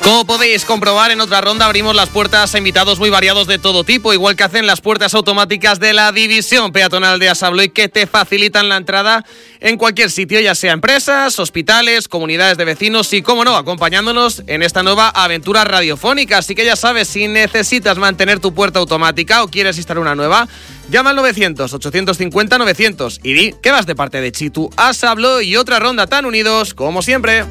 Como podéis comprobar, en otra ronda abrimos las puertas a invitados muy variados de todo tipo, igual que hacen las puertas automáticas de la división peatonal de Asa Abloy, que te facilitan la entrada en cualquier sitio, ya sea empresas, hospitales, comunidades de vecinos y, como no, acompañándonos en esta nueva aventura radiofónica. Así que ya sabes, si necesitas mantener tu puerta automática o quieres instalar una nueva, llama al 900-850-900 y di que vas de parte de Chitu, Asa Abloy y otra ronda tan unidos como siempre.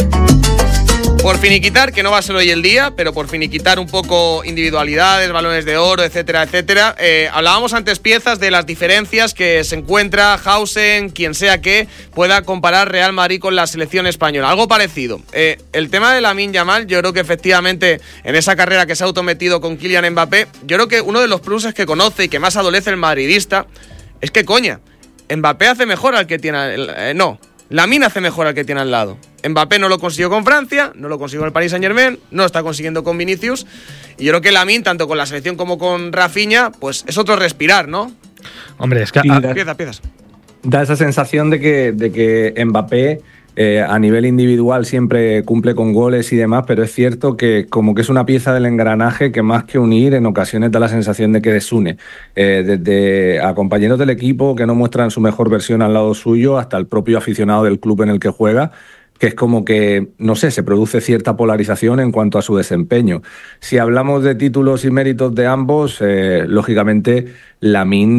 Por finiquitar, que no va a ser hoy el día, pero por finiquitar un poco individualidades, balones de oro, etcétera, etcétera. Hablábamos antes, piezas, de las diferencias que se encuentra Hausen, quien sea que pueda comparar Real Madrid con la selección española. Algo parecido. El tema de Lamine Yamal, yo creo que efectivamente en esa carrera que se ha autometido con Kylian Mbappé, yo creo que uno de los pluses que conoce y que más adolece el madridista es que, coña, Mbappé hace mejor al que tiene... Lamine hace mejor al que tiene al lado. Mbappé no lo consiguió con Francia, no lo consiguió con el Paris Saint-Germain, no lo está consiguiendo con Vinicius. Y yo creo que Lamine, tanto con la selección como con Rafinha, pues es otro respirar, ¿no? Hombre, es que... Piezas. Da esa sensación de que Mbappé a nivel individual siempre cumple con goles y demás, pero es cierto que como que es una pieza del engranaje que más que unir, en ocasiones da la sensación de que desune. Desde a compañeros del equipo que no muestran su mejor versión al lado suyo, hasta el propio aficionado del club en el que juega, que es como que, no sé, se produce cierta polarización en cuanto a su desempeño. Si hablamos de títulos y méritos de ambos, lógicamente Lamine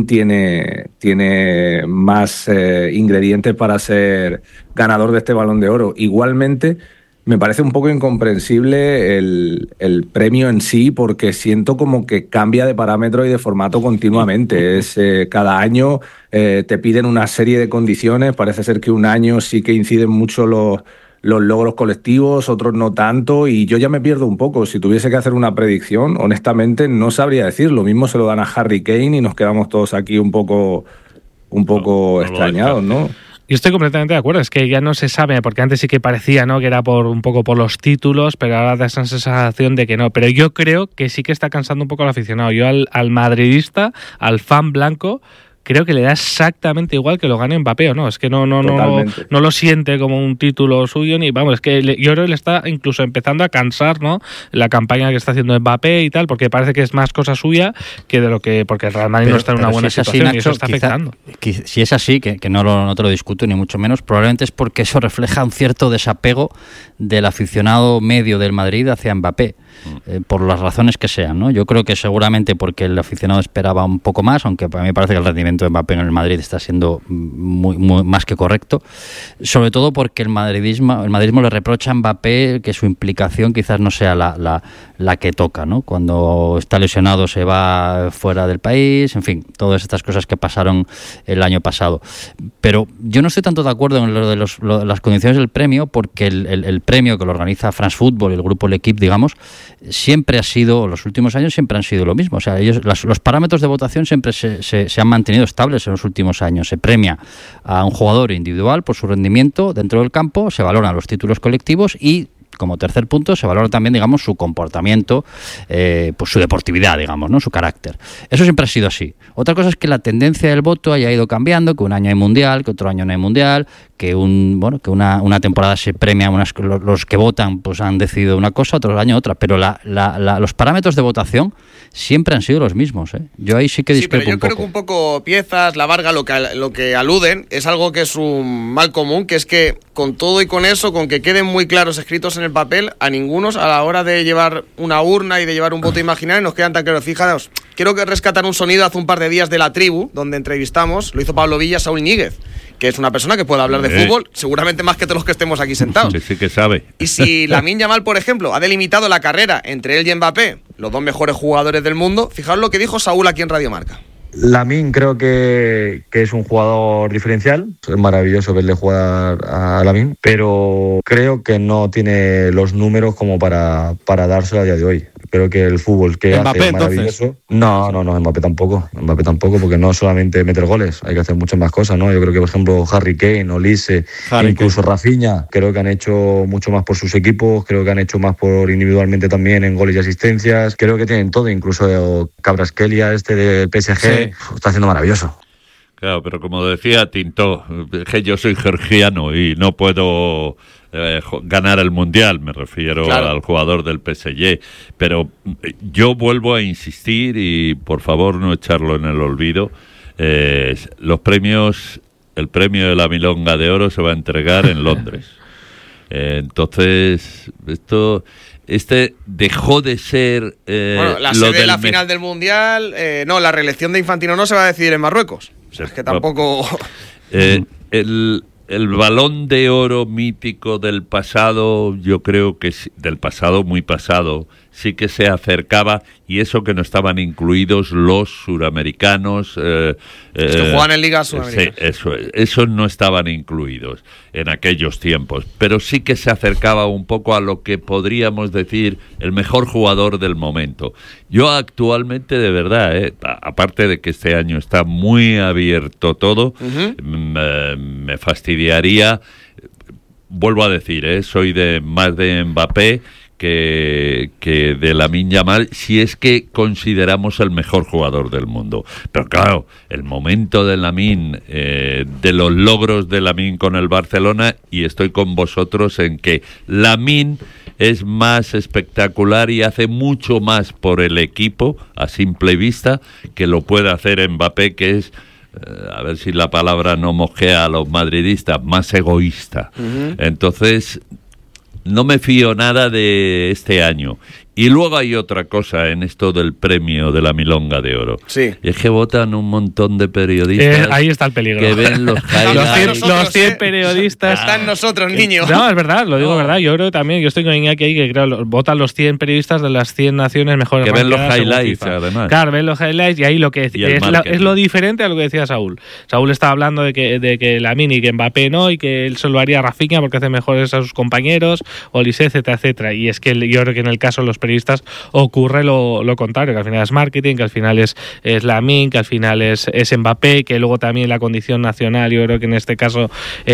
tiene más ingredientes para ser ganador de este Balón de Oro. Igualmente, me parece un poco incomprensible el premio en sí, porque siento como que cambia de parámetro y de formato continuamente. Cada año te piden una serie de condiciones. Parece ser que un año sí que inciden mucho los logros colectivos, otros no tanto, y yo ya me pierdo un poco. Si tuviese que hacer una predicción, honestamente no sabría decir. Lo mismo se lo dan a Harry Kane y nos quedamos todos aquí un poco extrañados, ¿no? Yo estoy completamente de acuerdo, es que ya no se sabe, porque antes sí que parecía, ¿no?, que era un poco por los títulos, pero ahora da esa sensación de que no. Pero yo creo que sí que está cansando un poco al aficionado. Yo al madridista, al fan blanco, creo que le da exactamente igual que lo gane Mbappé o no. Es que no lo siente como un título suyo, ni vamos, es que yo creo que le está incluso empezando a cansar, ¿no?, la campaña que está haciendo Mbappé y tal, porque parece que es más cosa suya que de lo que, porque el Real Madrid no está en una buena situación, Nacho, y eso está afectando. Si es así, que no te lo discuto ni mucho menos, probablemente es porque eso refleja un cierto desapego del aficionado medio del Madrid hacia Mbappé. Por las razones que sean, ¿no? Yo creo que seguramente porque el aficionado esperaba un poco más, aunque para mí me parece que el rendimiento de Mbappé en el Madrid está siendo muy más que correcto, sobre todo porque el madridismo le reprocha a Mbappé que su implicación quizás no sea la que toca, ¿no? Cuando está lesionado se va fuera del país, en fin, todas estas cosas que pasaron el año pasado. Pero yo no estoy tanto de acuerdo en lo de las condiciones del premio, porque el premio que lo organiza France Football y el grupo L'Equipe, digamos, siempre ha sido, los últimos años siempre han sido lo mismo. O sea, los parámetros de votación siempre se han mantenido estables en los últimos años. Se premia a un jugador individual por su rendimiento dentro del campo, se valoran los títulos colectivos y, como tercer punto, se valora también, digamos, su comportamiento, pues su deportividad, digamos, ¿no?, su carácter. Eso siempre ha sido así. Otra cosa es que la tendencia del voto haya ido cambiando, que un año hay mundial, que otro año no hay mundial, que una temporada se premia, los que votan pues han decidido una cosa, otro año otra, pero los parámetros de votación siempre han sido los mismos, ¿eh? Yo ahí sí que discrepo un poco. Creo que un poco piezas, la Varga, lo que aluden es algo que es un mal común, que es que con todo y con eso, con que queden muy claros escritos en el papel, a ningunos a la hora de llevar una urna y de llevar un voto imaginario nos quedan tan claros. Fijaos, quiero rescatar un sonido hace un par de días de La Tribu, donde entrevistamos, lo hizo Pablo Villa, Saúl Ñíguez, que es una persona que puede hablar de fútbol, seguramente más que todos los que estemos aquí sentados. Sí que sabe. Y si Lamine Yamal, por ejemplo, ha delimitado la carrera entre él y Mbappé, los dos mejores jugadores del mundo, fijaos lo que dijo Saúl aquí en Radio Marca. Lamine creo que es un jugador diferencial, es maravilloso verle jugar a Lamine, pero creo que no tiene los números como para dárselo a día de hoy. Creo que el fútbol que Mbappé, hace es maravilloso. Entonces. No, Mbappé tampoco, porque no solamente meter goles, hay que hacer muchas más cosas, ¿no? Yo creo que, por ejemplo, Harry Kane, Olise, incluso Rafinha, creo que han hecho mucho más por sus equipos, creo que han hecho más por individualmente también en goles y asistencias, creo que tienen todo, incluso Kvaratskhelia, del PSG, está haciendo maravilloso. Claro, pero como decía Tintó, que yo soy georgiano y no puedo ganar el Mundial, me refiero al jugador del PSG, pero yo vuelvo a insistir y por favor no echarlo en el olvido, los premios, el premio de la Milonga de Oro se va a entregar en Londres. Entonces, este dejó de ser la sede de la final del Mundial, no, la reelección de Infantino no se va a decidir en Marruecos. O sea, es que tampoco... El Balón de Oro mítico del pasado, yo creo que del pasado muy pasado, sí que se acercaba, y eso que no estaban incluidos los suramericanos. Los que juegan en Liga Sudamericana. Sí, esos no estaban incluidos en aquellos tiempos, pero sí que se acercaba un poco a lo que podríamos decir el mejor jugador del momento. Yo actualmente, de verdad, aparte de que este año está muy abierto todo, me fastidiaría, vuelvo a decir, soy más de Mbappé que de Lamine Yamal, si es que consideramos el mejor jugador del mundo. Pero claro, el momento de Lamine, de los logros de Lamine con el Barcelona, y estoy con vosotros en que Lamine es más espectacular y hace mucho más por el equipo a simple vista que lo puede hacer Mbappé, que es, a ver si la palabra no mosquea a los madridistas, más egoísta. Entonces, no me fío nada de este año. Y luego hay otra cosa en esto del premio de la Milonga de Oro. Sí. Es que votan un montón de periodistas. Ahí está el peligro. Que ven los highlights. Los 100 periodistas. Están nosotros, niño. No, es verdad, lo digo verdad. Yo creo también, yo estoy con Iñaki ahí, que creo votan los 100 periodistas de las 100 naciones mejores. Que ven los highlights, además. Claro, ven los highlights, y ahí lo que es lo diferente a lo que decía Saúl. Saúl estaba hablando de que Lamine y que Mbappé no, y que él se lo haría a Rafinha porque hace mejores a sus compañeros, Olise, etcétera, etcétera. Y es que yo creo que en el caso de los periodistas ocurre lo contrario, que al final es marketing, que al final es Lamine, que al final es Mbappé, que luego también la condición nacional, yo creo que en este caso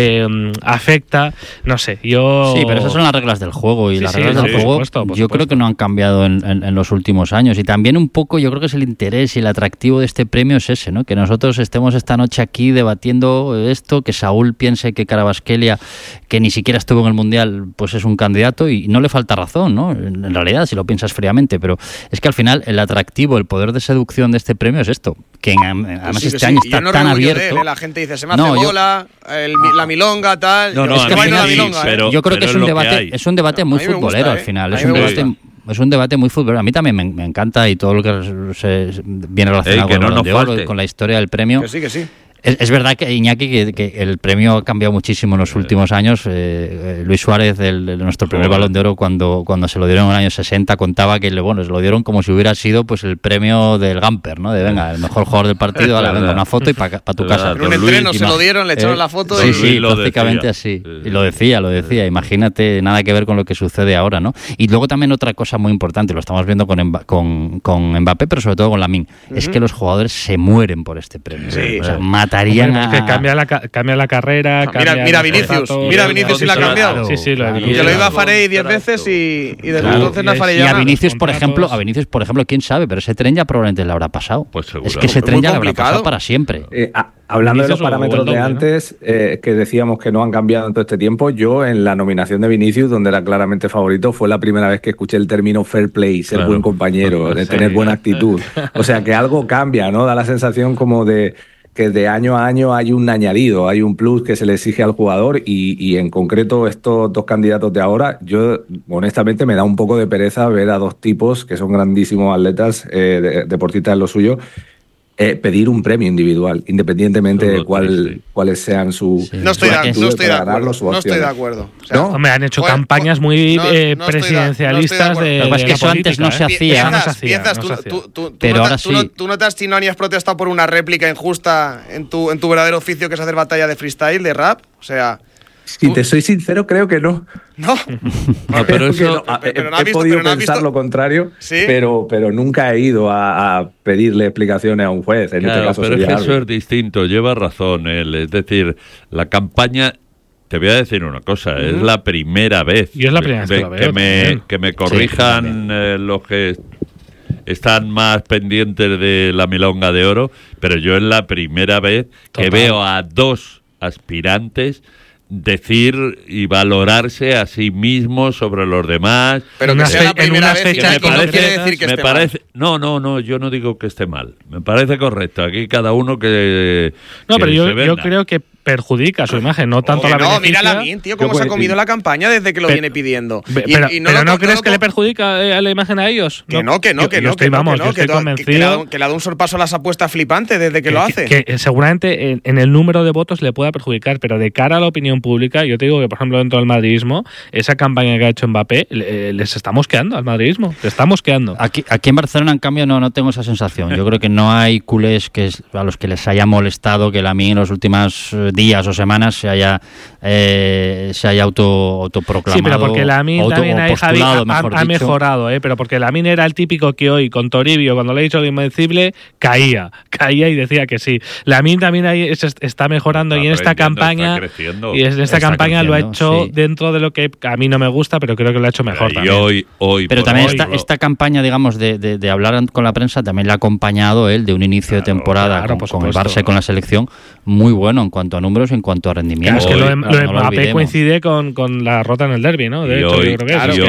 afecta, no sé, yo... Sí, pero esas son las reglas del juego, y las reglas del juego por supuesto. Creo que no han cambiado en los últimos años, y también un poco yo creo que es el interés y el atractivo de este premio es ese, ¿no? Que nosotros estemos esta noche aquí debatiendo esto, que Saúl piense que Kvaratskhelia, que ni siquiera estuvo en el Mundial, pues es un candidato, y no le falta razón, ¿no? En realidad, si lo piensas fríamente, pero es que al final el atractivo, el poder de seducción de este premio es esto, que además este año está tan abierto. La gente dice, se me hace bola, la milonga, tal. No, es que a mí la milonga, pero, yo creo que es un debate muy futbolero al final. Es un debate muy futbolero. A mí también me encanta, y todo lo que se viene relacionado con el Balón de Oro, con la historia del premio. Que sí. Es verdad que, Iñaki, que el premio ha cambiado muchísimo en los últimos años. Luis Suárez, nuestro primer Balón de Oro, cuando se lo dieron en el año 60, contaba que se lo dieron como si hubiera sido pues el premio del Gamper, ¿no? De venga, el mejor jugador del partido, ahora venga, una foto y para tu casa. En un entreno se lo dieron, le echaron la foto Sí, prácticamente así. Y lo decía. Imagínate, nada que ver con lo que sucede ahora, ¿no? Y luego también otra cosa muy importante, lo estamos viendo con Mbappé, pero sobre todo con Lamine, es que los jugadores se mueren por este premio. Sí, o sea, matarían a... que cambia la carrera. Mira Vinicius. Mira Vinicius si la ha cambiado. Sí, lo he visto. Que lo iba a Farey 10 veces y desde entonces no ha Farey ya. Y a Vinicius, por ejemplo, quién sabe, pero ese tren ya probablemente le habrá pasado. Pues seguro. Es que ese tren ya le habrá pasado para siempre. Hablando de los parámetros de antes, que decíamos que no han cambiado en todo este tiempo, yo en la nominación de Vinicius, donde era claramente favorito, fue la primera vez que escuché el término fair play, ser buen compañero, de tener buena actitud. O sea, que algo cambia, ¿no? Da la sensación como de que de año a año hay un añadido, hay un plus que se le exige al jugador, y en concreto estos dos candidatos de ahora, yo honestamente me da un poco de pereza ver a dos tipos que son grandísimos atletas, deportistas en lo suyo, pedir un premio individual, independientemente de cuáles sean sus... No estoy de acuerdo. O sea, ¿no? Hombre, han hecho campañas muy presidencialistas es que eso antes no se hacía. Pero ahora sí. ¿Tú notas si no has protestado por una réplica injusta en tu verdadero oficio, que es hacer batalla de freestyle, de rap? O sea... Si te soy sincero, creo que no. No. Pero eso, he podido pensar lo contrario, ¿sí? pero nunca he ido a pedirle explicaciones a un juez. En este caso pero eso es distinto, lleva razón él. Es decir, la campaña... Te voy a decir una cosa, es la primera vez. Y es la primera vez que lo veo. Que me corrijan los que están más pendientes de la Milonga de Oro, pero yo es la primera vez que veo a dos aspirantes decir y valorarse a sí mismo sobre los demás. Pero que sea la primera vez, que me no quiere decir que esté mal. No, yo no digo que esté mal. Me parece correcto. Aquí cada uno que No, que pero se venda. yo creo que perjudica su imagen, no tanto la beneficia. Mira Lamine, tío, cómo se ha comido la campaña desde que lo viene pidiendo. Pero ¿no crees que le perjudica la imagen a ellos? Que no, yo estoy convencido que le ha dado un sorpaso a las apuestas flipante desde que lo hace. Que seguramente en el número de votos le pueda perjudicar, pero de cara a la opinión pública, yo te digo que, por ejemplo, dentro del madridismo, esa campaña que ha hecho Mbappé les está mosqueando al madridismo, le está mosqueando. Aquí en Barcelona, en cambio, no tengo esa sensación. Yo creo que no hay culés a los que les haya molestado que Lamine en los últimos días o semanas se haya autoproclamado. Sí, pero porque Lamine también ha mejorado, pero porque Lamine era el típico que hoy, con Toribio, cuando le he dicho lo invencible, caía y decía que sí. Lamine también ahí está mejorando y en esta campaña lo ha hecho dentro de lo que a mí no me gusta, pero creo que lo ha hecho mejor también. Pero también esta campaña, digamos, de hablar con la prensa también le ha acompañado él de un inicio de temporada con el Barça y con la selección muy bueno en cuanto a números y en cuanto a rendimiento. Claro, es que lo de Mbappé coincide con la rota en el derbi, ¿no? De hecho, yo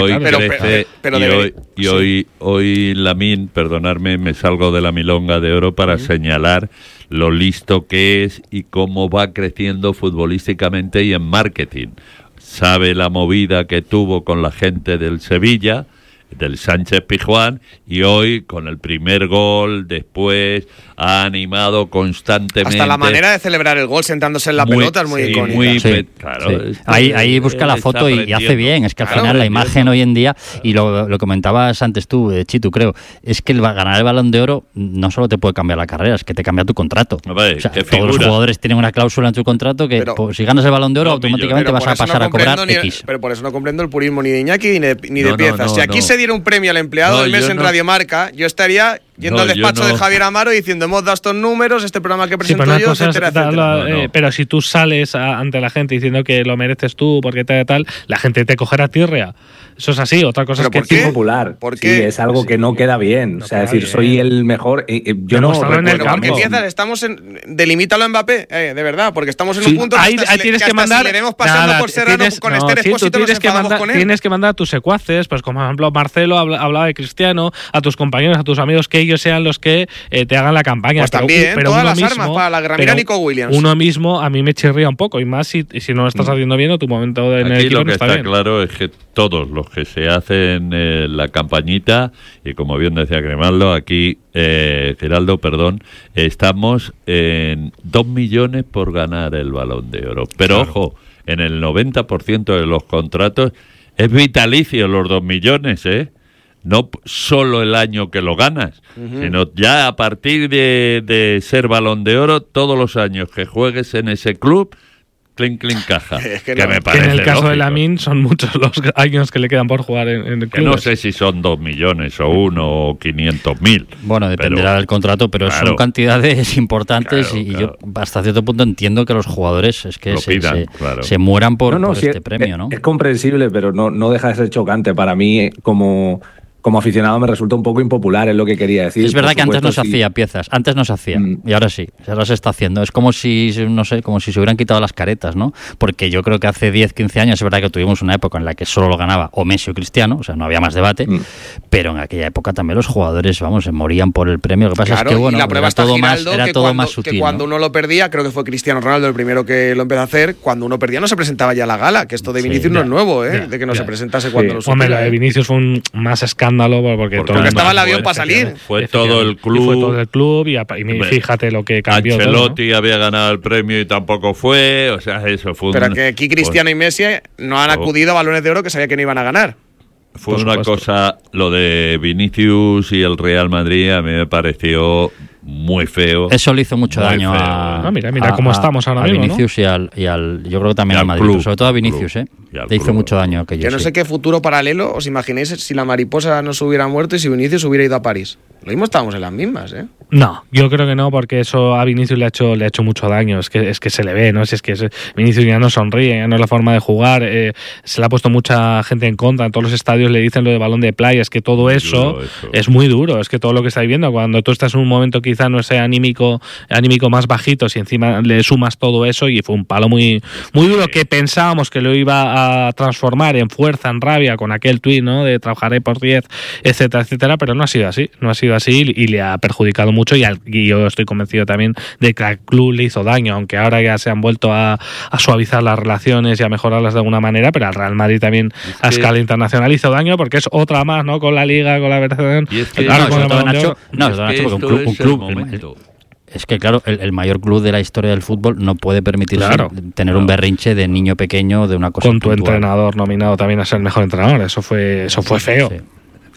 creo que hoy Lamine, perdonadme, me salgo de la milonga de oro para señalar lo listo que es y cómo va creciendo futbolísticamente y en marketing. Sabe la movida que tuvo con la gente del Sevilla, del Sánchez Pizjuán, y hoy con el primer gol después ha animado constantemente. Hasta la manera de celebrar el gol sentándose en la pelota es muy icónica. Claro, ahí busca la foto y hace bien. Es que al final la imagen hoy en día, y lo comentabas antes tú, Chitu, creo, es que ganar el Balón de Oro no solo te puede cambiar la carrera, es que te cambia tu contrato. Vale, todos los jugadores tienen una cláusula en su contrato que si ganas el Balón de Oro automáticamente vas a pasar a cobrar X. Pero por eso no comprendo el purismo ni de Iñaki ni de Piezas. Si aquí se diera un premio al empleado del mes en Radio Marca, yo estaría yendo al despacho de Javier Amaro diciendo: hemos dado estos números, este programa que presento yo, etcétera. Pero si tú sales ante la gente diciendo que lo mereces tú, porque tal, la gente te cogerá tirria. Eso es así. Otra cosa es que es popular. Sí, es algo que no queda bien. O sea, decir, soy el mejor. Yo no en el campo. Porque Piezas, estamos delimítalo a Mbappé, de verdad, porque estamos en un punto ahí tienes que mandar. Si le vemos pasando por Serrano con Esther Expósito, nos enfadamos con él. Tienes que mandar a tus secuaces, pues como por ejemplo Marcelo hablaba de Cristiano, a tus compañeros, a tus amigos, que ellos sean los que te hagan la campaña. Pues también, todas las armas para la guerra. Mira Nico Williams. Uno mismo a mí me chirría un poco, y más si no lo estás haciendo bien o tu momento en el equipo no está bien. Aquí lo que está claro es que todos los que se hacen la campañita, y como bien decía Grimaldo, aquí Geraldo, estamos en 2 millones por ganar el Balón de Oro. Pero ojo, en el 90% de los contratos es vitalicio los 2 millones, no solo el año que lo ganas, sino ya a partir de ser Balón de Oro, todos los años que juegues en ese club, clink caja. Es que me parece en el caso lógico. de Lamine son muchos los años que le quedan por jugar en el club. No sé si son 2 millones o 1 o 500.000. Bueno, dependerá del contrato, pero son cantidades importantes y yo hasta cierto punto entiendo que los jugadores es que se mueran por este premio, ¿no? Es comprensible, pero no deja de ser chocante. Para mí, como aficionado, me resulta un poco impopular, es lo que quería decir. Es verdad que antes no se hacía Piezas, antes no se hacía, y ahora sí, ahora se está haciendo. Es como si, no sé, como si se hubieran quitado las caretas, ¿no? Porque yo creo que hace 10, 15 años es verdad que tuvimos una época en la que solo lo ganaba o Messi o Cristiano, o sea, no había más debate, pero en aquella época también los jugadores, se morían por el premio. Lo que pasa es que, bueno, era todo más sutil. Que cuando uno lo perdía, creo que fue Cristiano Ronaldo el primero que lo empezó a hacer, cuando uno perdía no se presentaba ya a la gala, que esto de Vinicius no es nuevo, de que no se presentase cuando lo supiera. Hombre, la de Vinicius fue un más escándalo porque estaba el avión para salir. Fue todo el club. Y fíjate lo que cambió. Ancelotti había ganado el premio y tampoco fue. O sea, eso fue. Pero que aquí Cristiano y Messi no han acudido a Balones de Oro que sabía que no iban a ganar. Fue una cosa, lo de Vinicius y el Real Madrid a mí me pareció muy feo. Eso le hizo mucho daño a mira cómo estamos ahora mismo, Vinicius, ¿no? y al yo creo que también al Madrid, club, pero sobre todo a Vinicius, le hizo mucho daño aquello. Yo no sé qué futuro paralelo os imagináis si la mariposa no se hubiera muerto y si Vinicius hubiera ido a París. Lo mismo estábamos en las mismas, No, yo creo que no, porque eso a Vinicius le ha hecho mucho daño. Es que se le ve, ¿no? Si es que Vinicius ya no sonríe, ya no es la forma de jugar. Se le ha puesto mucha gente en contra. En todos los estadios le dicen lo de balón de playa. Es que todo eso es muy duro. Es que todo lo que estáis viendo, cuando tú estás en un momento quizá no sea anímico más bajito, si encima le sumas todo eso, y fue un palo muy duro, que pensábamos que lo iba a transformar en fuerza, en rabia, con aquel tuit, ¿no? De trabajaré por 10, etcétera, etcétera, pero no ha sido así. No ha sido así y le ha perjudicado mucho. Y yo estoy convencido también de que al club le hizo daño, aunque ahora ya se han vuelto a suavizar las relaciones y a mejorarlas de alguna manera, pero al Real Madrid también a escala internacional hizo daño, porque es otra más, ¿no? Con la Liga, con la Federación. Es que, claro, el mayor club de la historia del fútbol no puede permitirse tener un berrinche de niño pequeño de una cosa con tu puntual. Entrenador nominado también a ser el mejor entrenador. Eso fue feo. Sí.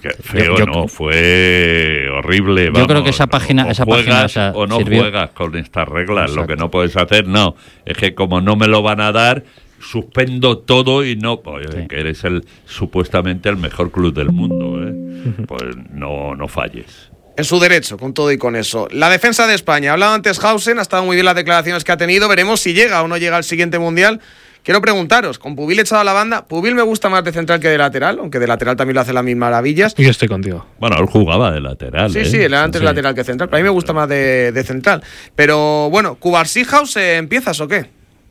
Fue horrible. Yo creo que esa página o no juegas con estas reglas. Exacto. Lo que no puedes hacer, es que como no me lo van a dar, suspendo todo y no, que eres supuestamente el mejor club del mundo, pues no falles. En su derecho, con todo y con eso. La defensa de España, hablaba antes Hausen, ha estado muy bien las declaraciones que ha tenido, veremos si llega o no llega al siguiente Mundial. Quiero preguntaros, con Pubil echado a la banda, Pubil me gusta más de central que de lateral, aunque de lateral también lo hace las mismas maravillas. Yo estoy contigo. Bueno, él jugaba de lateral. Sí, él era antes lateral que central, pero a mí me gusta más de central. Pero bueno, ¿Cubarsí, empiezas o qué?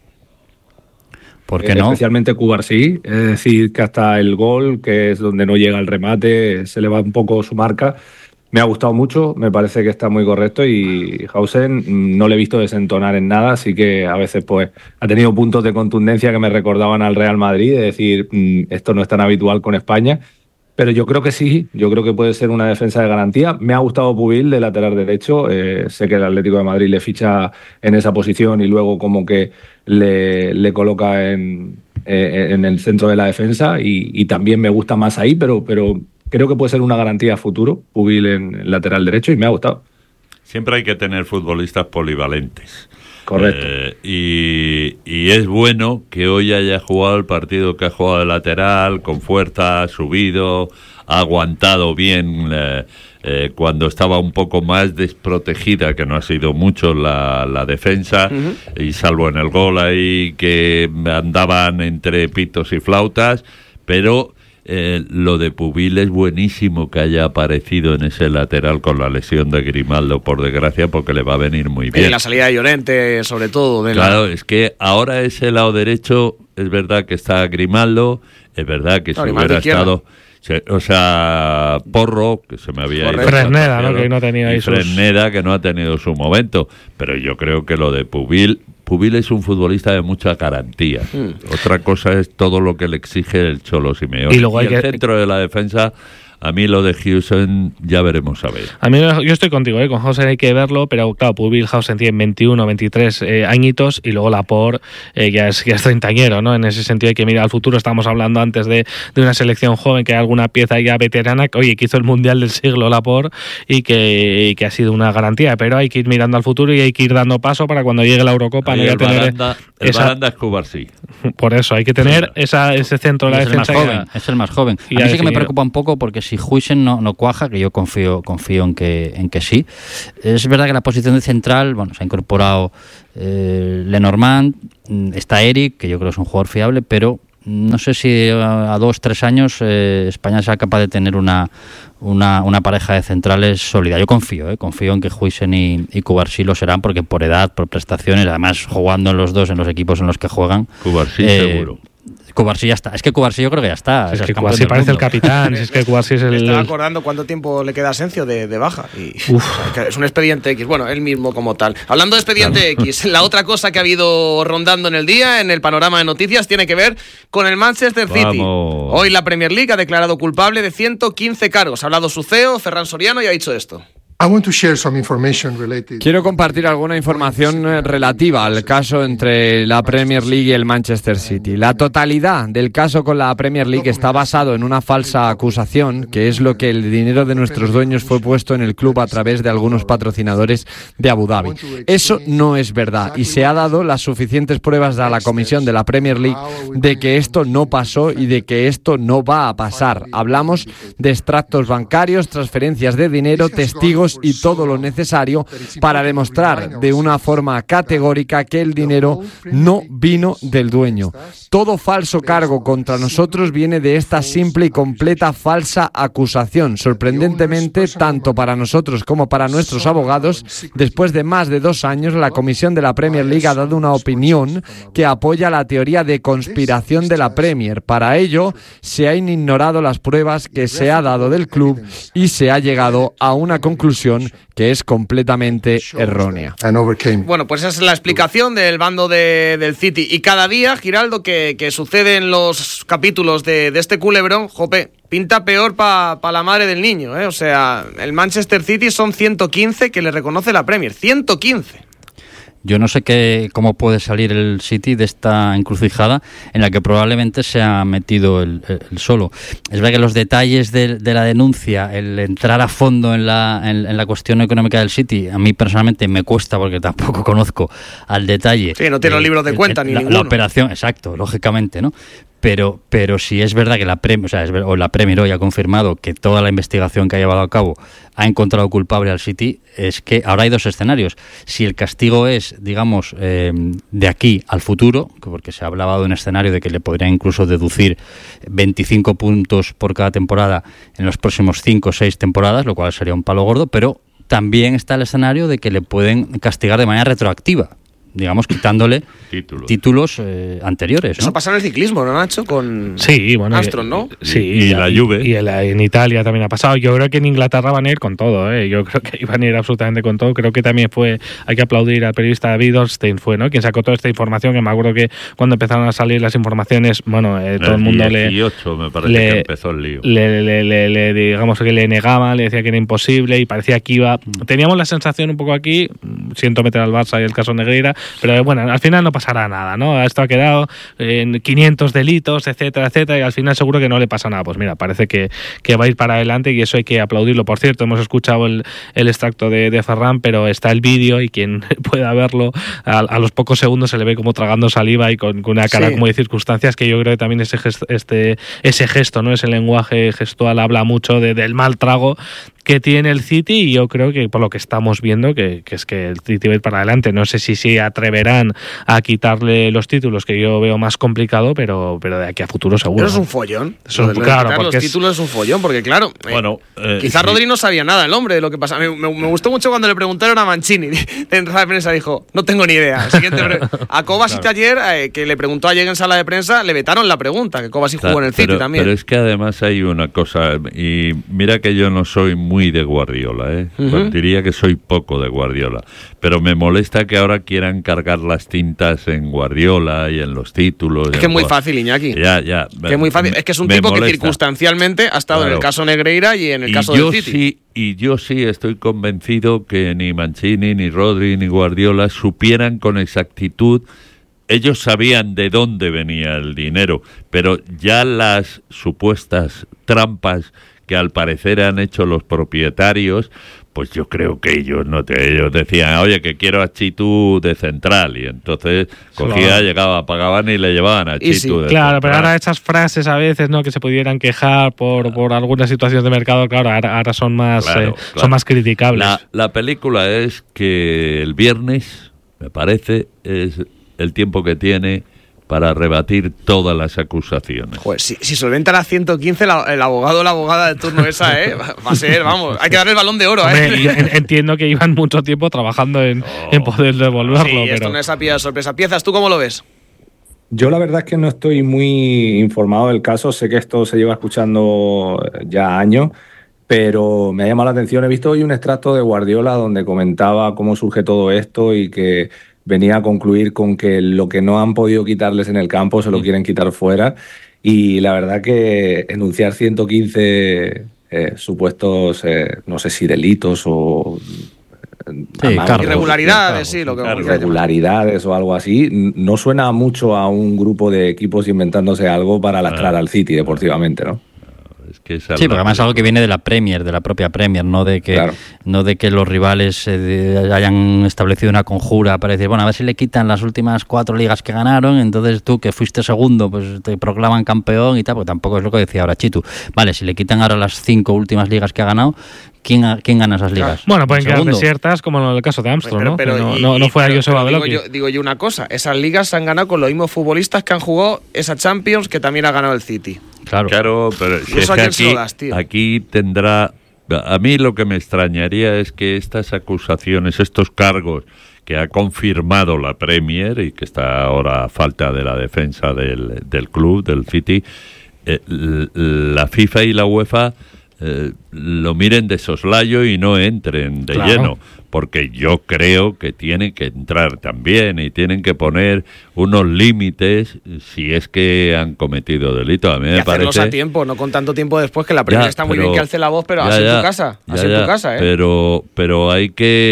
¿Por qué no? Especialmente Cubarsí, es decir, que hasta el gol, que es donde no llega el remate, se le va un poco su marca. Me ha gustado mucho, me parece que está muy correcto, y Hausen no le he visto desentonar en nada, así que a veces pues ha tenido puntos de contundencia que me recordaban al Real Madrid, de decir, esto no es tan habitual con España, pero yo creo que sí, yo creo que puede ser una defensa de garantía. Me ha gustado Pubil de lateral derecho, sé que el Atlético de Madrid le ficha en esa posición y luego como que le coloca en el centro de la defensa, y también me gusta más ahí, pero creo que puede ser una garantía a futuro, Pubil en lateral derecho, y me ha gustado. Siempre hay que tener futbolistas polivalentes. Correcto. Y es bueno que hoy haya jugado el partido que ha jugado de lateral, con fuerza, ha subido, ha aguantado bien cuando estaba un poco más desprotegida, que no ha sido mucho la defensa, y salvo en el gol ahí que andaban entre pitos y flautas, pero... lo de Pubil es buenísimo que haya aparecido en ese lateral con la lesión de Grimaldo, por desgracia, porque le va a venir muy bien. Y la salida de Llorente, sobre todo. Claro, es que ahora ese lado derecho, es verdad que está Grimaldo, es verdad que si hubiera estado... O sea, Porro, que se me había ido. Fresneda, ¿no? Que no tenía ahí Fresneda, que no ha tenido su momento. Pero yo creo que lo de Pubil es un futbolista de mucha garantía. Otra cosa es todo lo que le exige el Cholo Simeone. Y luego el centro de la defensa... A mí lo de Hausen ya veremos a ver. A mí yo estoy contigo, con Hausen hay que verlo, pero claro, Pubil, Hausen tiene 21, 23 añitos, y luego Laporte ya es treintañero, ¿no? En ese sentido hay que mirar al futuro. Estamos hablando antes de una selección joven, que hay alguna pieza ya veterana, que hizo el Mundial del siglo Laporte y que ha sido una garantía, pero hay que ir mirando al futuro y hay que ir dando paso para cuando llegue la Eurocopa no tener Baranda es Cubarsí. Por eso hay que tener ese centro de la defensa. Es el más joven. A mí sí que me preocupa un poco, porque si Huijsen no cuaja, que yo confío en que sí. Es verdad que la posición de central, se ha incorporado Lenormand, está Eric, que yo creo que es un jugador fiable, pero no sé si a 2-3 años España sea capaz de tener una pareja de centrales sólida. Yo confío en que Huijsen y Cubarsí lo serán, porque por edad, por prestaciones, además jugando en los dos en los equipos en los que juegan. Cubarsí seguro. Cubarsí ya está. Es que Cubarsí yo creo que ya está. Es que Cubarsí parece el capitán. Es que Cubarsí es el... Me estaba acordando cuánto tiempo le queda a Asensio de baja. Y es un expediente X. Bueno, él mismo como tal. Hablando de expediente X, la otra cosa que ha habido rondando en el día, en el panorama de noticias, tiene que ver con el Manchester City. Hoy la Premier League ha declarado culpable de 115 cargos. Ha hablado su CEO, Ferran Soriano, y ha dicho esto. Quiero compartir alguna información relativa al caso entre la Premier League y el Manchester City. La totalidad del caso con la Premier League está basado en una falsa acusación, que es lo que el dinero de nuestros dueños fue puesto en el club a través de algunos patrocinadores de Abu Dhabi. Eso no es verdad, y se ha dado las suficientes pruebas a la comisión de la Premier League de que esto no pasó y de que esto no va a pasar. Hablamos de extractos bancarios, transferencias de dinero, testigos testigos y todo lo necesario para demostrar de una forma categórica que el dinero no vino del dueño. Todo falso cargo contra nosotros viene de esta simple y completa falsa acusación. Sorprendentemente, tanto para nosotros como para nuestros abogados, después de más de 2 años, la Comisión de la Premier League ha dado una opinión que apoya la teoría de conspiración de la Premier. Para ello, se han ignorado las pruebas que se ha dado del club y se ha llegado a una conclusión que es completamente errónea. Bueno, pues esa es la explicación del bando del City. Y cada día, Giraldo, que sucede en los capítulos de este culebrón, jope, pinta peor para la madre del niño, ¿eh? O sea, el Manchester City son 115 que le reconoce la Premier. 115. Yo no sé cómo puede salir el City de esta encrucijada en la que probablemente se ha metido el solo. Es verdad que los detalles de la denuncia, el entrar a fondo en la cuestión económica del City, a mí personalmente me cuesta porque tampoco conozco al detalle. Sí, no tiene los libros de cuenta ni ninguno. La operación, exacto, lógicamente, ¿no? Pero si es verdad que la Premier hoy ha confirmado que toda la investigación que ha llevado a cabo ha encontrado culpable al City, es que ahora hay 2 escenarios. Si el castigo es, digamos, de aquí al futuro, porque se hablaba de un escenario de que le podría incluso deducir 25 puntos por cada temporada en los próximos 5 o 6 temporadas, lo cual sería un palo gordo, pero también está el escenario de que le pueden castigar de manera retroactiva, digamos, quitándole títulos anteriores, ¿no? Eso pasa en el ciclismo, ¿no, Nacho? Con Armstrong, ¿no? Sí, y la Juve. Y en Italia también ha pasado. Yo creo que en Inglaterra van a ir con todo, ¿eh? Yo creo que iban a ir absolutamente con todo. Creo que también hay que aplaudir al periodista David Ornstein, ¿no? Quien sacó toda esta información, que me acuerdo que cuando empezaron a salir las informaciones, bueno, todo el mundo 18 me parece que empezó el lío. Digamos que le negaban, le decía que era imposible y parecía que iba... Teníamos la sensación un poco aquí, siento meter al Barça y el caso Negreira, pero bueno, al final no pasará nada, ¿no? Esto ha quedado en 500 delitos, etcétera, etcétera, y al final seguro que no le pasa nada. Pues mira, parece que va a ir para adelante y eso hay que aplaudirlo. Por cierto, hemos escuchado el extracto de Ferran, pero está el vídeo y quien pueda verlo, a los pocos segundos se le ve como tragando saliva y con una cara como de circunstancias, que yo creo que también ese gesto, ¿no? Ese lenguaje gestual habla mucho del mal trago que tiene el City, y yo creo que por lo que estamos viendo que es que el City va a ir para adelante. No sé si atreverán a quitarle los títulos, que yo veo más complicado, pero de aquí a futuro seguro. Pero es un follón. Claro, porque los títulos es un follón, porque claro, quizás Rodri no sabía nada el hombre de lo que pasa. Me gustó mucho cuando le preguntaron a Mancini en rueda de prensa, dijo, no tengo ni idea. A Kovacic ayer, que le preguntó ayer en sala de prensa, le vetaron la pregunta, que Kovacic jugó en el City también. Pero es que además hay una cosa, y mira que yo no soy muy de Guardiola, pues diría que soy poco de Guardiola, pero me molesta que ahora quieran cargar las tintas en Guardiola y en los títulos. Es que es muy fácil, Iñaki. Ya. Que es muy fácil. Es que es un tipo que circunstancialmente ha estado en el caso Negreira y en el caso del City. Y yo sí estoy convencido que ni Mancini, ni Rodri, ni Guardiola supieran con exactitud. Ellos sabían de dónde venía el dinero, pero ya las supuestas trampas que al parecer han hecho los propietarios, pues yo creo que ellos decían, oye, que quiero a Chitu de central, y entonces cogía, llegaba, pagaban y le llevaban a Chitu de central. Claro, pero ahora esas frases a veces, ¿no?, que se pudieran quejar por algunas situaciones de mercado, claro, ahora son más son más criticables. La película es que el viernes, me parece, es el tiempo que tiene para rebatir todas las acusaciones. Joder, si solventa las 115, el abogado o la abogada de turno esa, va a ser, vamos, hay que darle el balón de oro. Hombre, entiendo que llevan mucho tiempo trabajando en poder devolverlo. Sí, pero esto no es a pie de sorpresa. Piezas, ¿tú cómo lo ves? Yo la verdad es que no estoy muy informado del caso, sé que esto se lleva escuchando ya años, pero me ha llamado la atención. He visto hoy un extracto de Guardiola donde comentaba cómo surge todo esto y que venía a concluir con que lo que no han podido quitarles en el campo se lo quieren quitar fuera, y la verdad que enunciar 115 supuestos, no sé si delitos o irregularidades, irregularidades o algo así, no suena mucho a un grupo de equipos inventándose algo para lastrar al City deportivamente, ¿no? Sí, porque además es algo que viene de la Premier, de la propia Premier, no de que los rivales hayan establecido una conjura para decir, bueno, a ver si le quitan las últimas 4 ligas que ganaron, entonces tú, que fuiste segundo, pues te proclaman campeón y tal, porque tampoco es lo que decía ahora Chitu. Vale, si le quitan ahora las 5 últimas ligas que ha ganado, ¿quién gana esas ligas? Bueno, pueden quedar Segundo. desiertas como en el caso de Armstrong, Pero, ¿no? No fue a Joseba Beloki. Digo yo una cosa, esas ligas se han ganado con los mismos futbolistas que han jugado esa Champions que también ha ganado el City. Claro, pero si Eso es a que quién se lo das, tío. aquí tendrá... A mí lo que me extrañaría es que estas acusaciones, estos cargos que ha confirmado la Premier y que está ahora a falta de la defensa del club, del City, la FIFA y la UEFA lo miren de soslayo y no entren de lleno, porque yo creo que tienen que entrar también y tienen que poner unos límites si es que han cometido delito. A mí me hacerlos parece a tiempo, no con tanto tiempo después, que la Premier está muy bien que alce la voz, pero así en tu casa, en tu casa, ¿eh? Pero hay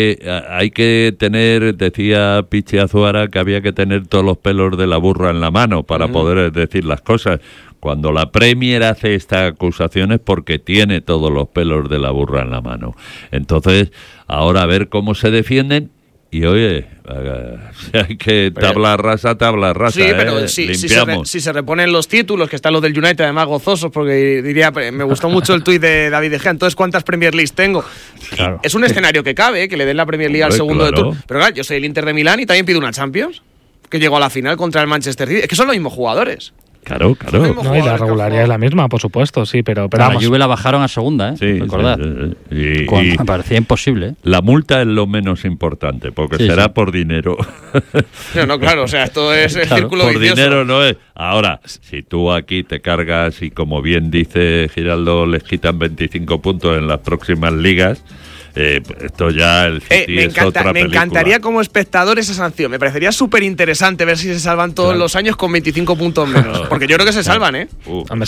que tener, decía Pichi Azuara, que había que tener todos los pelos de la burra en la mano para poder decir las cosas. Cuando la Premier hace estas acusaciones porque tiene todos los pelos de la burra en la mano. Entonces, ahora a ver cómo se defienden. Y oye, si hay que tabla rasa. Sí, pero si se reponen los títulos, que están los del United además gozosos, porque diría, me gustó mucho el tuit de David De Gea, entonces ¿cuántas Premier Leagues tengo? Claro. Es un escenario que cabe, que le den la Premier League al segundo de turno. Pero claro, yo soy el Inter de Milán y también pido una Champions, que llegó a la final contra el Manchester City. Es que son los mismos jugadores. Claro. No, y la regularidad es la misma, por supuesto, sí, pero la vamos. Juve la bajaron a segunda, ¿eh? Sí, recordad. Y me parecía imposible. La multa es lo menos importante, porque será por dinero. No, claro, o sea, esto es el círculo por vicioso. Dinero no es. Ahora, si tú aquí te cargas y, como bien dice Giraldo, les quitan 25 puntos en las próximas ligas, esto ya el City es otra película. Me encantaría como espectador esa sanción. Me parecería súper interesante ver si se salvan todos los años con 25 puntos menos. Porque yo creo que se salvan, ¿eh?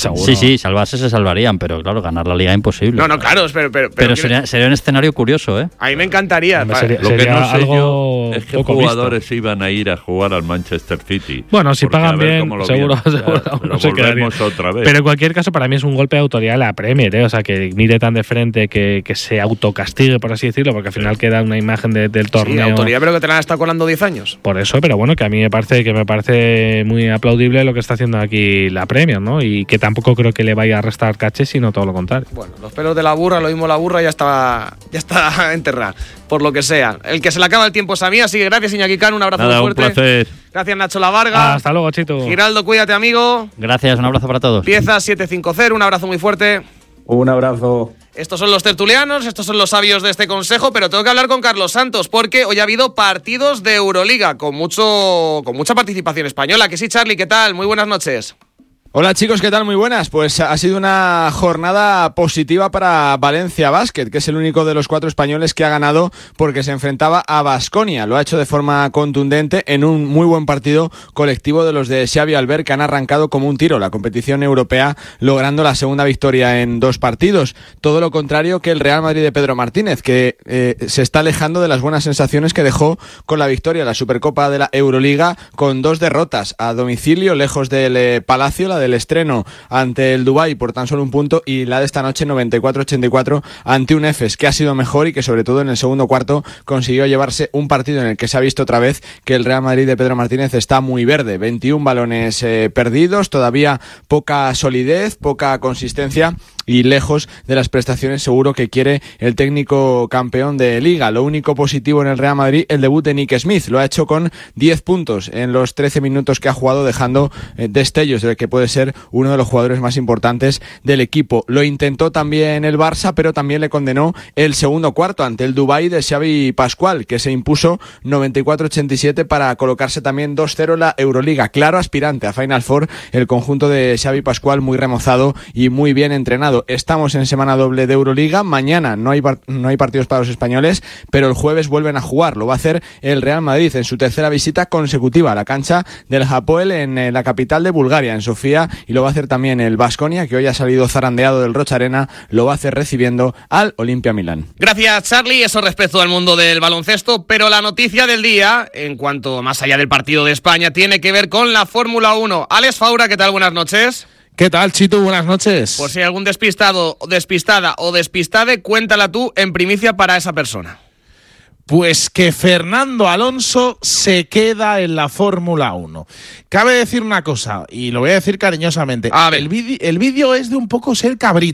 Sí, salvarse se salvarían, pero claro, ganar la liga es imposible. No, claro, pero sería un escenario curioso, ¿eh? A mí me encantaría. Lo que no sé yo es que jugadores iban a ir a jugar al Manchester City. Bueno, si pagan bien, seguro no se quedaríamos otra vez. Pero en cualquier caso, para mí es un golpe de autoridad a la Premier, ¿eh? O sea, que mire tan de frente, que se autocastigue, por así decirlo, porque al final queda una imagen del torneo. Sí, autoridad, pero que te la han estado colando 10 años. Por eso, pero bueno, que a mí me parece muy aplaudible lo que está haciendo aquí la Premier, ¿no? Y que tampoco creo que le vaya a restar caché, sino todo lo contrario. Bueno, los pelos de la burra, lo mismo la burra ya está enterrada, por lo que sea. El que se le acaba el tiempo es a mí, así que gracias, Iñaki Cano, un abrazo muy fuerte. Un placer. Gracias, Nacho Lavarga. Hasta luego, Chito. Giraldo, cuídate, amigo. Gracias, un abrazo para todos. Pieza 750, un abrazo muy fuerte. Un abrazo. Estos son los tertulianos, estos son los sabios de este consejo, pero tengo que hablar con Carlos Santos porque hoy ha habido partidos de Euroliga con mucha participación española. Que sí, Charlie, ¿qué tal? Muy buenas noches. Hola chicos, ¿qué tal? Muy buenas. Pues ha sido una jornada positiva para Valencia Basket, que es el único de los 4 españoles que ha ganado porque se enfrentaba a Baskonia. Lo ha hecho de forma contundente en un muy buen partido colectivo de los de Xavi Albert, que han arrancado como un tiro la competición europea, logrando la segunda victoria en 2 partidos. Todo lo contrario que el Real Madrid de Pedro Martínez, que se está alejando de las buenas sensaciones que dejó con la victoria en la Supercopa de la Euroliga, con 2 derrotas a domicilio, lejos del Palacio, la del estreno ante el Dubái por tan solo un punto, y la de esta noche 94-84 ante un Efes que ha sido mejor y que sobre todo en el segundo cuarto consiguió llevarse un partido en el que se ha visto otra vez que el Real Madrid de Pedro Martínez está muy verde. 21 balones perdidos, todavía poca solidez, poca consistencia y lejos de las prestaciones seguro que quiere el técnico campeón de Liga. Lo único positivo en el Real Madrid, el debut de Nick Smith. Lo ha hecho con 10 puntos en los 13 minutos que ha jugado, dejando destellos de que puede ser uno de los jugadores más importantes del equipo. Lo intentó también el Barça, pero también le condenó el segundo cuarto ante el Dubái de Xavi Pascual, que se impuso 94-87 para colocarse también 2-0 en la Euroliga. Claro aspirante a Final Four, el conjunto de Xavi Pascual, muy remozado y muy bien entrenado. Estamos en semana doble de Euroliga. Mañana no hay partidos para los españoles, pero el jueves vuelven a jugar. Lo va a hacer el Real Madrid en su tercera visita consecutiva a la cancha del Hapoel en la capital de Bulgaria, en Sofía, y lo va a hacer también el Baskonia, que hoy ha salido zarandeado del Rocha Arena. Lo va a hacer recibiendo al Olimpia Milán. Gracias, Charlie. Eso respecto al mundo del baloncesto, pero la noticia del día, en cuanto más allá del partido de España, tiene que ver con la Fórmula 1. Alex Faura, ¿qué tal? Buenas noches. ¿Qué tal, Chito? Buenas noches. Por si hay algún despistado, despistada o despistade, cuéntala tú en primicia para esa persona. Pues que Fernando Alonso se queda en la Fórmula 1. Cabe decir una cosa, y lo voy a decir cariñosamente. A ver. El vídeo es de un poco ser cabrito.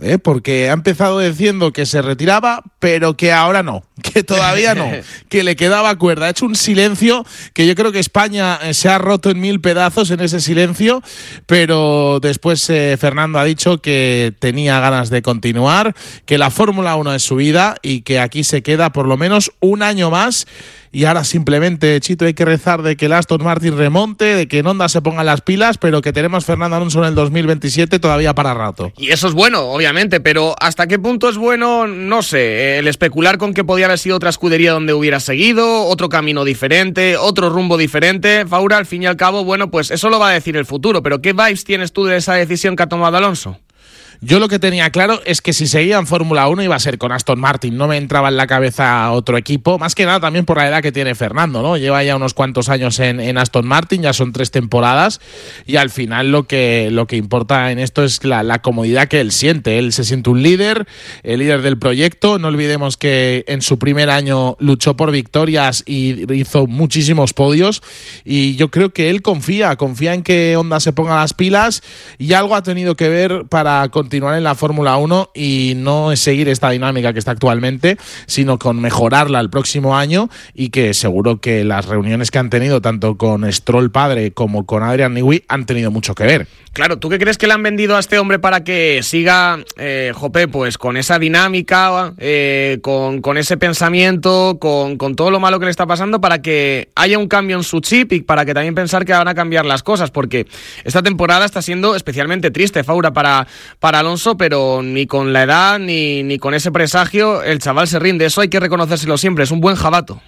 porque ha empezado diciendo que se retiraba, pero que ahora no, que todavía no, que le quedaba cuerda. Ha hecho un silencio que yo creo que España se ha roto en 1000 pedazos en ese silencio, pero después Fernando ha dicho que tenía ganas de continuar, que la Fórmula 1 es su vida y que aquí se queda por lo menos un año más. Y ahora simplemente, Chito, hay que rezar de que el Aston Martin remonte, de que en Honda se pongan las pilas, pero que tenemos Fernando Alonso en el 2027 todavía para rato. Y eso es bueno, obviamente, pero ¿hasta qué punto es bueno? No sé, el especular con que podía haber sido otra escudería donde hubiera seguido, otro camino diferente, otro rumbo diferente. Faura, al fin y al cabo, bueno, pues eso lo va a decir el futuro, pero ¿qué vibes tienes tú de esa decisión que ha tomado Alonso? Yo lo que tenía claro es que si seguía en Fórmula 1 iba a ser con Aston Martin, no me entraba en la cabeza otro equipo, más que nada también por la edad que tiene Fernando, ¿no? Lleva ya unos cuantos años en Aston Martin, ya son 3 temporadas y al final lo que importa en esto es la comodidad que él siente. Él se siente un líder, el líder del proyecto. No olvidemos que en su primer año luchó por victorias y hizo muchísimos podios y yo creo que él confía en que Honda se ponga las pilas y algo ha tenido que ver para continuar en la Fórmula 1 y no es seguir esta dinámica que está actualmente, sino con mejorarla el próximo año y que seguro que las reuniones que han tenido tanto con Stroll padre como con Adrian Newey han tenido mucho que ver. Claro, ¿tú qué crees que le han vendido a este hombre para que siga, pues con esa dinámica, con ese pensamiento, con todo lo malo que le está pasando, para que haya un cambio en su chip y para que también pensar que van a cambiar las cosas? Porque esta temporada está siendo especialmente triste, Faura, para Alonso, pero ni con la edad ni con ese presagio el chaval se rinde. Eso hay que reconocérselo siempre, es un buen jabato.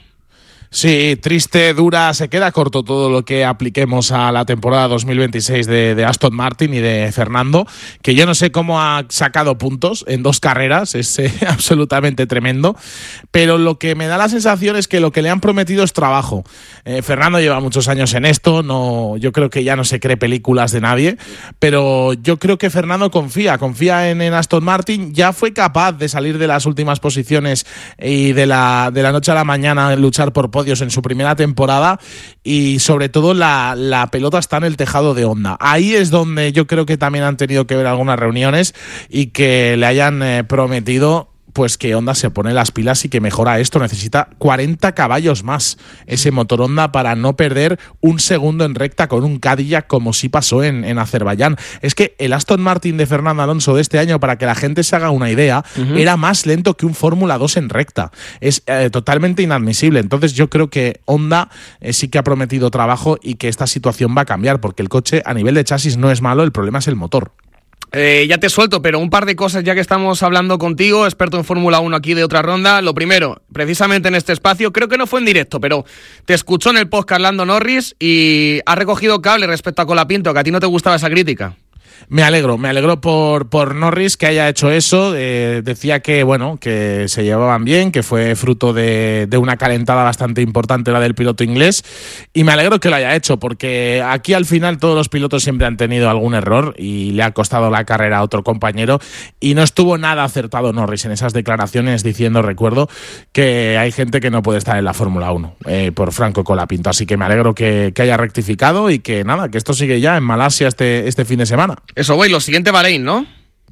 Sí, triste, dura, se queda corto todo lo que apliquemos a la temporada 2026 de Aston Martin y de Fernando, que yo no sé cómo ha sacado puntos en 2 carreras, es absolutamente tremendo, pero lo que me da la sensación es que lo que le han prometido es trabajo. Fernando lleva muchos años en esto, yo creo que ya no se cree películas de nadie, pero yo creo que Fernando confía en Aston Martin, ya fue capaz de salir de las últimas posiciones y de la noche a la mañana luchar por podios en su primera temporada y sobre todo la pelota está en el tejado de Honda. Ahí es donde yo creo que también han tenido que ver algunas reuniones y que le hayan prometido pues que Honda se pone las pilas y que mejora esto. Necesita 40 caballos más ese motor Honda para no perder un segundo en recta con un Cadillac como sí pasó en Azerbaiyán. Es que el Aston Martin de Fernando Alonso de este año, para que la gente se haga una idea, era más lento que un Fórmula 2 en recta. Es totalmente inadmisible. Entonces yo creo que Honda sí que ha prometido trabajo y que esta situación va a cambiar, porque el coche a nivel de chasis no es malo, el problema es el motor. Ya te suelto, pero un par de cosas ya que estamos hablando contigo, experto en Fórmula 1 aquí de Otra Ronda. Lo primero, precisamente en este espacio, creo que no fue en directo, pero te escuchó en el podcast Lando Norris y ha recogido cable respecto a Colapinto, que a ti no te gustaba esa crítica. Me alegro por Norris que haya hecho eso. Decía que bueno, que se llevaban bien, que fue fruto de una calentada bastante importante la del piloto inglés, y me alegro que lo haya hecho, porque aquí al final todos los pilotos siempre han tenido algún error y le ha costado la carrera a otro compañero, y no estuvo nada acertado Norris en esas declaraciones diciendo, recuerdo, que hay gente que no puede estar en la Fórmula 1 por Franco Colapinto, así que me alegro que haya rectificado y que nada, que esto sigue ya en Malasia este fin de semana. Eso voy, lo siguiente Bahrein, ¿no?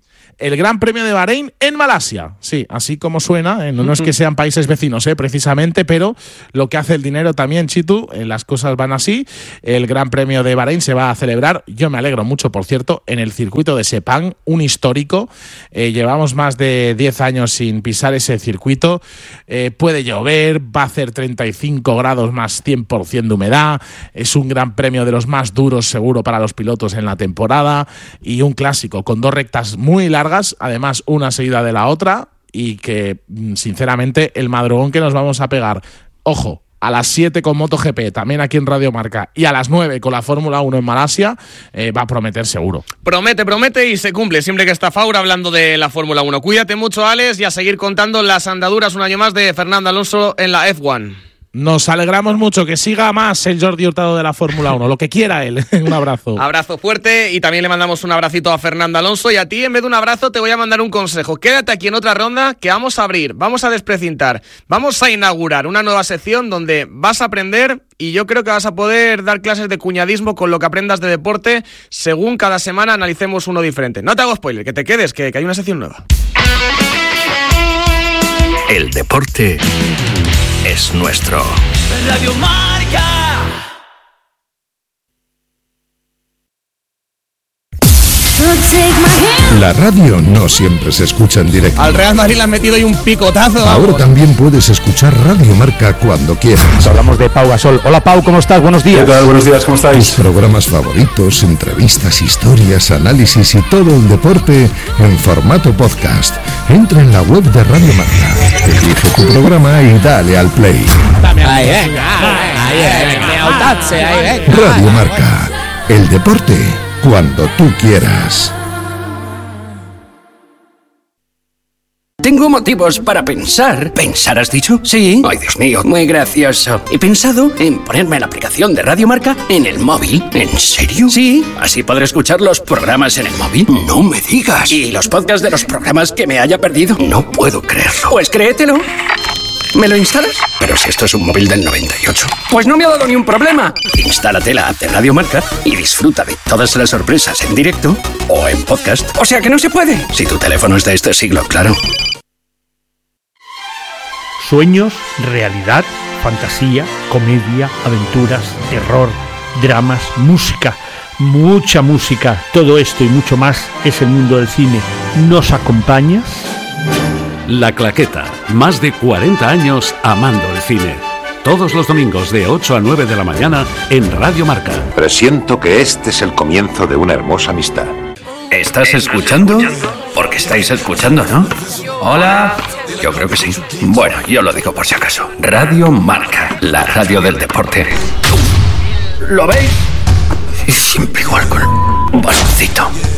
El Gran Premio de Bahrein en Malasia, sí, así como suena, no es que sean países vecinos, precisamente, pero lo que hace el dinero también, Chitu, las cosas van así. El Gran Premio de Bahrein se va a celebrar, yo me alegro mucho, por cierto, en el circuito de Sepang, un histórico. Llevamos más de 10 años sin pisar ese circuito, puede llover, va a hacer 35 grados más 100% de humedad, es un Gran Premio de los más duros seguro para los pilotos en la temporada, y un clásico con 2 rectas muy largas, además una seguida de la otra, y que sinceramente el madrugón que nos vamos a pegar, ojo, a las 7 con MotoGP, también aquí en Radio Marca, y a las 9 con la Fórmula 1 en Malasia, va a prometer seguro. Promete y se cumple siempre que está Faura hablando de la Fórmula 1. Cuídate mucho, Alex, y a seguir contando las andaduras un año más de Fernando Alonso en la F1. Nos alegramos mucho, que siga más el Jordi Hurtado de la Fórmula 1, lo que quiera él. Un abrazo. Abrazo fuerte, y también le mandamos un abracito a Fernando Alonso, y a ti, en vez de un abrazo, te voy a mandar un consejo. Quédate aquí en otra ronda, que vamos a abrir, vamos a desprecintar, vamos a inaugurar una nueva sección donde vas a aprender, y yo creo que vas a poder dar clases de cuñadismo con lo que aprendas de deporte, según cada semana analicemos uno diferente. No te hago spoiler, que te quedes, que hay una sección nueva. El deporte es nuestro. Radio Marca. La radio no siempre se escucha en directo. Al Real Madrid le han metido ahí un picotazo. Ahora también puedes escuchar Radio Marca cuando quieras. Hablamos de Pau Gasol. Hola Pau, ¿cómo estás? Buenos días. ¿Qué tal? Buenos días, ¿cómo estáis? Tus programas favoritos, entrevistas, historias, análisis y todo el deporte en formato podcast. Entra en la web de Radio Marca, elige tu programa y dale al play. Ahí venga. Radio Marca, el deporte cuando tú quieras. Tengo motivos para pensar. ¿Pensar has dicho? Sí. Ay, Dios mío, muy gracioso. He pensado en ponerme la aplicación de Radio Marca en el móvil. ¿En serio? Sí. Así podré escuchar los programas en el móvil. No me digas. ¿Y los podcasts de los programas que me haya perdido? No puedo creerlo. Pues créetelo. ¿Me lo instalas? Pero si esto es un móvil del 98. Pues no me ha dado ni un problema. Instálate la app de Radio Marca y disfruta de todas las sorpresas en directo o en podcast. O sea que no se puede. Si tu teléfono es de este siglo, claro. Sueños, realidad, fantasía, comedia, aventuras, terror, dramas, música, mucha música. Todo esto y mucho más es el mundo del cine. ¿Nos acompañas? La Claqueta, más de 40 años amando el cine. Todos los domingos de 8 a 9 de la mañana en Radio Marca. Presiento que este es el comienzo de una hermosa amistad. ¿Estás escuchando? Porque estáis escuchando, ¿no? Hola. Yo creo que sí. Bueno, yo lo digo por si acaso. Radio Marca, la radio del deporte. ¿Lo veis? Y siempre igual con un bastoncito.